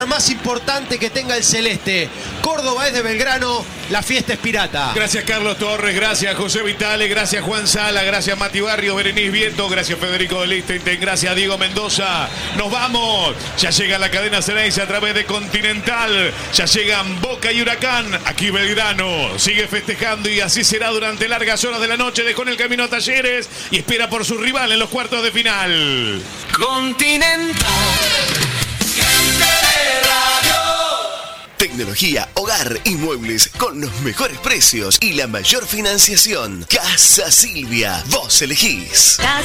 más importante que tenga el celeste. Córdoba es de Belgrano, la fiesta es pirata. Gracias Carlos Torres, gracias José Vitale, gracias Juan Sala, gracias Mati Barrio, Berenice Vieto, gracias Federico de Lichtenstein, gracias Diego Mendoza. Nos vamos, ya llega la cadena Ceneice a través de Continental, ya llegan Boca y Huracán, aquí Belgrano sigue festejando y así será durante largas horas de la noche. Dejó en el camino a Talleres y espera por su rival en los cuartos de final. Continental. Tecnología, hogar y muebles con los mejores precios y la mayor financiación. Casa Silvia, vos elegís. Casa